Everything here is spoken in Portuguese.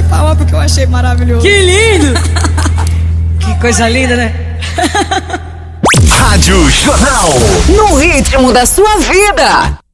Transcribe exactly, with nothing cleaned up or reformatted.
palmas porque eu achei maravilhoso. Que lindo! Que coisa linda, né? Rádio Jornal. No ritmo da sua vida.